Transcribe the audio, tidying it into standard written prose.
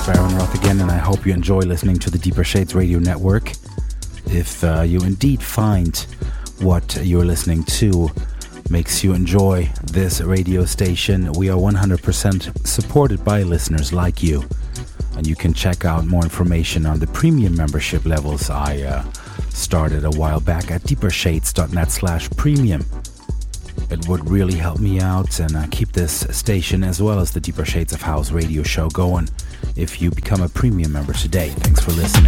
Baron Roth again, and I hope you enjoy listening to the Deeper Shades Radio Network. If you indeed find what you're listening to makes you enjoy this radio station, we are 100% supported by listeners like you. And you can check out more information on the premium membership levels I started a while back at deepershades.net/premium. It would really help me out and keep this station as well as the Deeper Shades of House radio show going if you become a premium member today. Thanks for listening.